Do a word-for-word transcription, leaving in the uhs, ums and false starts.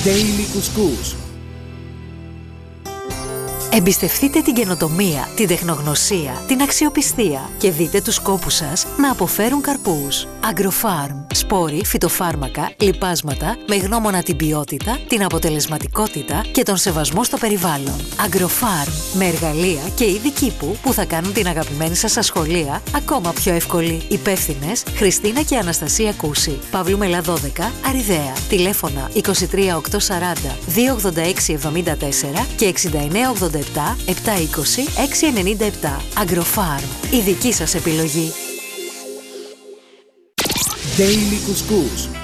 Daily Couscous. Εμπιστευτείτε την καινοτομία, την τεχνογνωσία, την αξιοπιστία και δείτε τους κόπους σας να αποφέρουν καρπούς. Agrofarm. Σπόροι, φυτοφάρμακα, λιπάσματα με γνώμονα την ποιότητα, την αποτελεσματικότητα και τον σεβασμό στο περιβάλλον. Agrofarm. Με εργαλεία και είδη κήπου που θα κάνουν την αγαπημένη σας ασχολία ακόμα πιο εύκολη. Υπεύθυνες Χριστίνα και Αναστασία Κούση. Παύλου Μελά δώδεκα, Αριδαία. Τηλέφωνα είκοσι τρία οκτακόσια σαράντα δύο ογδόντα έξι εβδομήντα τέσσερα και εξήντα εννέα ογδόντα επτά επτακόσια είκοσι εξακόσια ενενήντα επτά. Agrofarm. Η δική σας επιλογή. Daily Couscous.